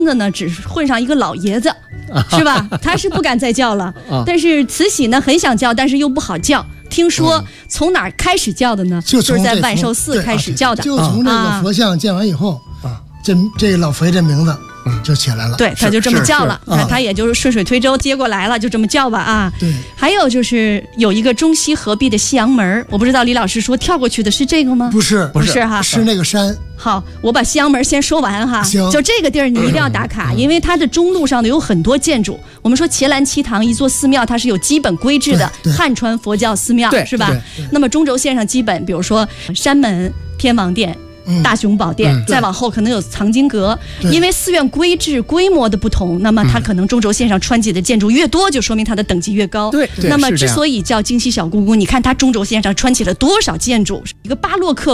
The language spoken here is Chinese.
的呢只混上一个老爷子，是吧？他是不敢再叫了。但是慈禧呢很想叫，但是又不好叫。听说从哪儿开始叫的呢？就是在万寿寺开始叫的。 就从这个佛像建完以后，这老佛爷这名字就起来了。 对，他就这么叫了。他也就是顺水推舟接过来了，就这么叫吧啊。 对。 还有就是有一个中西合璧的西洋门，我不知道李老师说跳过去的是这个吗？ 不是哈， 是那个山。 好，我把西洋门先说完哈。 行， 就这个地儿你一定要打卡，因为它的中路上的有很多建筑。我们说伽蓝七堂一座寺庙，它是有基本规制的汉传佛教寺庙，是吧？那么中轴线上基本，比如说山门、天王殿、大雄宝殿，再往后可能有藏经阁。因为寺院规制规模的不同，那么它可能中轴线上穿起的建筑越多，就说明它的等级越高。 对， 那么之所以叫京西小故宫，你看它中轴线上穿起了多少建筑，一个巴洛克